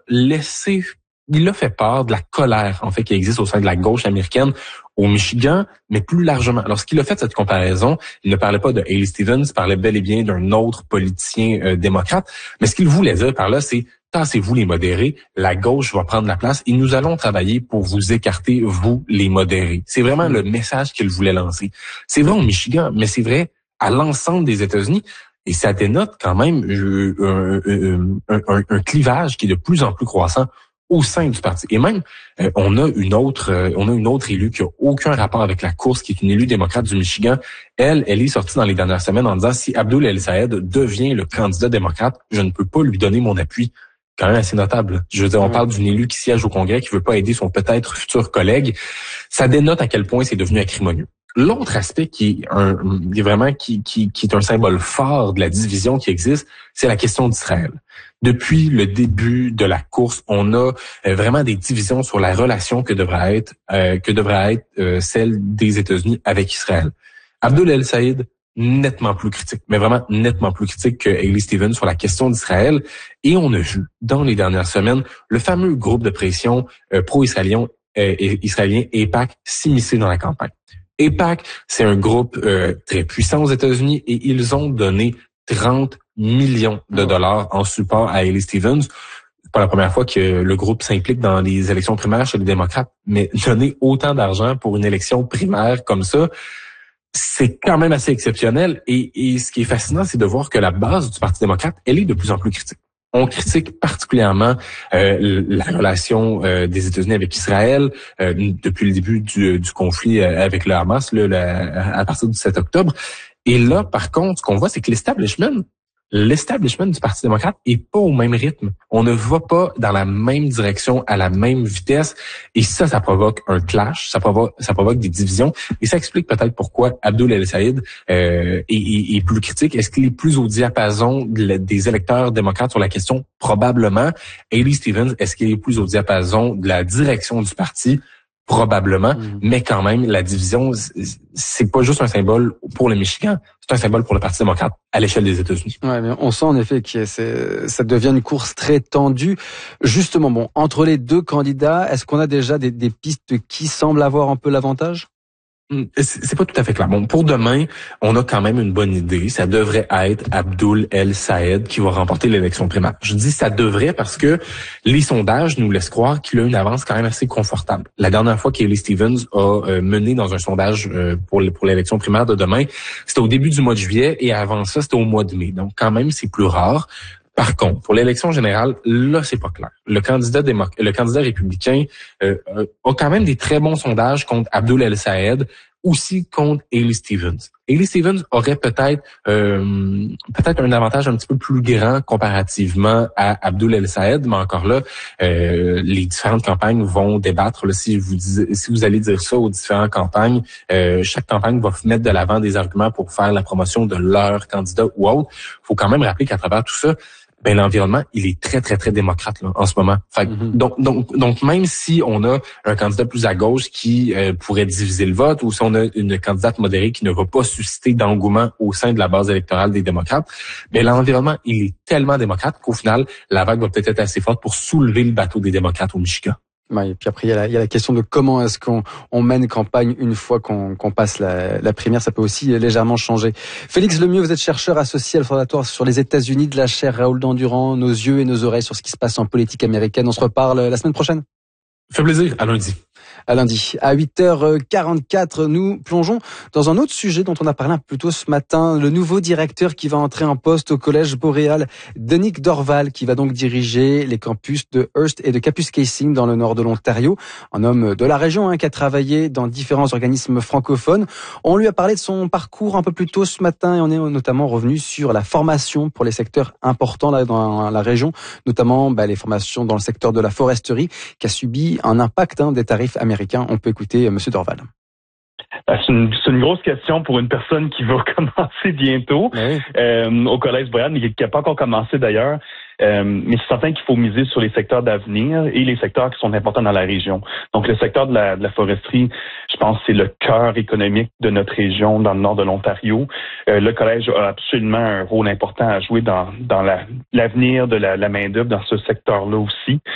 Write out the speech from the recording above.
il a fait part de la colère, en fait, qui existe au sein de la gauche américaine au Michigan, mais plus largement. Lorsqu'il a fait cette comparaison, il ne parlait pas de Haley Stevens, il parlait bel et bien d'un autre politicien démocrate. Mais ce qu'il voulait dire par là, c'est tassez-vous les modérés, la gauche va prendre la place et nous allons travailler pour vous écarter, vous, les modérés. C'est vraiment le message qu'il voulait lancer. C'est vrai au Michigan, mais c'est vrai à l'ensemble des États-Unis. Et ça dénote quand même un clivage qui est de plus en plus croissant au sein du parti. Et même, on a une autre élue qui a aucun rapport avec la course, qui est une élue démocrate du Michigan. Elle est sortie dans les dernières semaines en disant si Abdul El-Sayed devient le candidat démocrate, je ne peux pas lui donner mon appui. Quand même assez notable. Je veux dire, on parle d'une élue qui siège au Congrès, qui veut pas aider son peut-être futur collègue. Ça dénote à quel point c'est devenu acrimonieux. L'autre aspect qui est un symbole fort de la division qui existe, c'est la question d'Israël. Depuis le début de la course, on a vraiment des divisions sur la relation que devrait être celle des États-Unis avec Israël. Abdul El-Sayed, nettement plus critique, mais vraiment nettement plus critique que Haley Stevens sur la question d'Israël. Et on a vu, dans les dernières semaines, le fameux groupe de pression pro-israélien israélien AIPAC s'immiscer dans la campagne. AIPAC, c'est un groupe très puissant aux États-Unis et ils ont donné 30 millions de dollars en support à Haley Stevens. C'est pas la première fois que le groupe s'implique dans les élections primaires chez les démocrates, mais donner autant d'argent pour une élection primaire comme ça, c'est quand même assez exceptionnel. Et ce qui est fascinant, c'est de voir que la base du Parti démocrate, elle est de plus en plus critique. On critique particulièrement la relation des États-Unis avec Israël depuis le début du conflit avec le Hamas à partir du 7 octobre. Et là, par contre, ce qu'on voit, c'est que l'establishment du Parti démocrate est pas au même rythme. On ne va pas dans la même direction, à la même vitesse. Et ça provoque un clash, ça provoque des divisions. Et ça explique peut-être pourquoi Abdul El-Sayed est plus critique. Est-ce qu'il est plus au diapason des électeurs démocrates sur la question? Probablement. Haley Stevens, est-ce qu'il est plus au diapason de la direction du parti? Probablement, mais quand même, la division, c'est pas juste un symbole pour le Michigan, c'est un symbole pour le Parti démocrate à l'échelle des États-Unis. Ouais, mais on sent en effet que ça devient une course très tendue. Justement, entre les deux candidats, est-ce qu'on a déjà des pistes qui semblent avoir un peu l'avantage? C'est pas tout à fait clair. Bon, pour demain, on a quand même une bonne idée. Ça devrait être Abdul El-Sayed qui va remporter l'élection primaire. Je dis ça devrait parce que les sondages nous laissent croire qu'il a une avance quand même assez confortable. La dernière fois qu'Haley Stevens a mené dans un sondage pour l'élection primaire de demain, c'était au début du mois de juillet et avant ça, c'était au mois de mai. Donc quand même, c'est plus rare. Par contre, pour l'élection générale, là, c'est pas clair. Le candidat républicain a quand même des très bons sondages contre Abdul El-Sayed, aussi contre Haley Stevens. Haley Stevens aurait peut-être un avantage un petit peu plus grand comparativement à Abdul El-Sayed, mais encore là, les différentes campagnes vont débattre. Là, si vous allez dire ça aux différentes campagnes, chaque campagne va mettre de l'avant des arguments pour faire la promotion de leur candidat ou autre. Faut quand même rappeler qu'à travers tout ça, l'environnement, il est très, très, très démocrate là, en ce moment. Fait, donc, même si on a un candidat plus à gauche qui pourrait diviser le vote, ou si on a une candidate modérée qui ne va pas susciter d'engouement au sein de la base électorale des démocrates, l'environnement, il est tellement démocrate qu'au final, la vague va peut-être être assez forte pour soulever le bateau des démocrates au Michigan. Ouais, et puis après, il y a la question de comment est-ce qu'on mène campagne une fois qu'on passe la primaire. Ça peut aussi légèrement changer. Félix Lemieux, vous êtes chercheur associé à l'Observatoire sur les États-Unis de la chaire Raoul Dandurand, nos yeux et nos oreilles sur ce qui se passe en politique américaine. On se reparle la semaine prochaine. Fait plaisir, à lundi. À lundi. À 8h44, nous plongeons dans un autre sujet dont on a parlé un peu plus tôt ce matin. Le nouveau directeur qui va entrer en poste au Collège Boréal, Denis Dorval, qui va donc diriger les campus de Hearst et de Kapuskasing dans le nord de l'Ontario. Un homme de la région qui a travaillé dans différents organismes francophones. On lui a parlé de son parcours un peu plus tôt ce matin et on est notamment revenu sur la formation pour les secteurs importants là dans la région, notamment les formations dans le secteur de la foresterie qui a subi un impact des tarifs américains. On peut écouter Monsieur Dorval. C'est une grosse question pour une personne qui va commencer bientôt au Collège Boréal, mais qui n'a pas encore commencé d'ailleurs. Mais c'est certain qu'il faut miser sur les secteurs d'avenir et les secteurs qui sont importants dans la région. Donc, le secteur de la foresterie, je pense que c'est le cœur économique de notre région dans le nord de l'Ontario. Le collège a absolument un rôle important à jouer dans l'avenir de la main-d'œuvre dans ce secteur-là aussi.